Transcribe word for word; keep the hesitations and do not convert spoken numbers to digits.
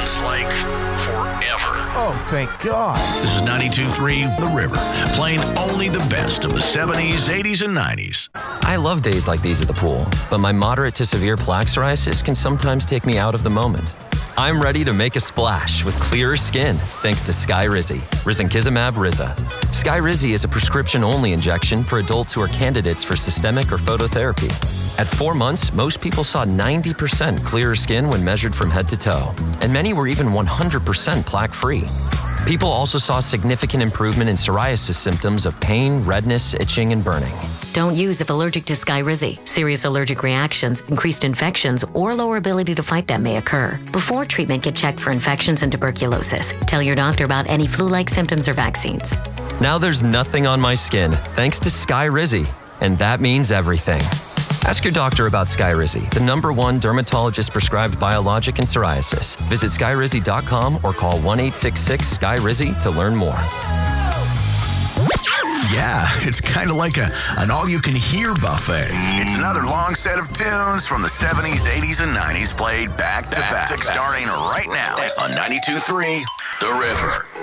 feels like forever. Oh, thank God. This is ninety-two point three The River, playing only the best of the seventies, eighties, and nineties. I love days like these at the pool, but my moderate to severe plaque psoriasis can sometimes take me out of the moment. I'm ready to make a splash with clearer skin thanks to Skyrizi, risankizumab Riza. Skyrizi is a prescription-only injection for adults who are candidates for systemic or phototherapy. At four months, most people saw ninety percent clearer skin when measured from head to toe, and many were even one hundred percent plaque-free. People also saw significant improvement in psoriasis symptoms of pain, redness, itching, and burning. Don't use if allergic to Skyrizi. Serious allergic reactions, increased infections, or lower ability to fight them may occur. Before treatment, get checked for infections and tuberculosis. Tell your doctor about any flu-like symptoms or vaccines. Now there's nothing on my skin thanks to Skyrizi, and that means everything. Ask your doctor about Skyrizi, the number one dermatologist-prescribed biologic in psoriasis. Visit skyrizi dot com or call one eight six six S K Y R I Z Y to learn more. Yeah, it's kind of like a, an all-you-can-hear buffet. It's another long set of tunes from the seventies, eighties, and nineties played back to back, back, back. Starting right now on ninety-two point three The River.